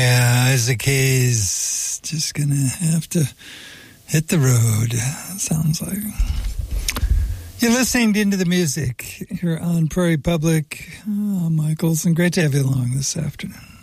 Isaac Hayes just gonna have to hit the road, sounds like. You're listening to Into the Music here on Prairie Public. Oh, Michaelson, great to have you along this afternoon.